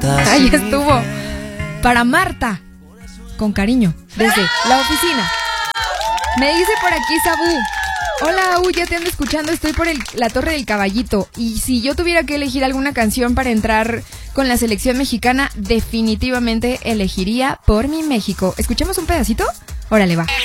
Ahí estuvo. Para Marta, con cariño, desde la oficina. Me dice por aquí Sabú: hola, ya te ando escuchando, estoy por la Torre del Caballito. Y si yo tuviera que elegir alguna canción para entrar con la selección mexicana, definitivamente elegiría Por mi México. ¿Escuchamos un pedacito? Órale, va.